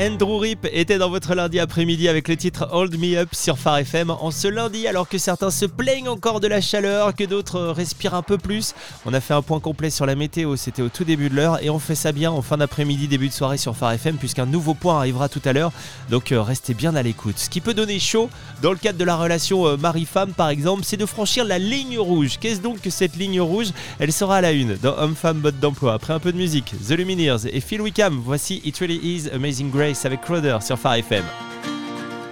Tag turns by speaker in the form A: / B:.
A: Andrew Rip était dans votre lundi après-midi avec le titre Hold Me Up sur Phare FM. En ce lundi, alors que certains se plaignent encore de la chaleur, que d'autres respirent un peu plus, on a fait un point complet sur la météo, c'était au tout début de l'heure et on fait ça bien en fin d'après-midi, début de soirée sur Phare FM puisqu'un nouveau point arrivera tout à l'heure, donc restez bien à l'écoute. Ce qui peut donner chaud dans le cadre de la relation mari-femme par exemple, c'est de franchir la ligne rouge. Qu'est-ce donc que cette ligne rouge ? Elle sera à la une dans Homme-Femme Mode d'Emploi. Après un peu de musique, The Lumineers et Phil Wickham, voici It Really Is Amazing Grace avec Crowder sur Phare FM.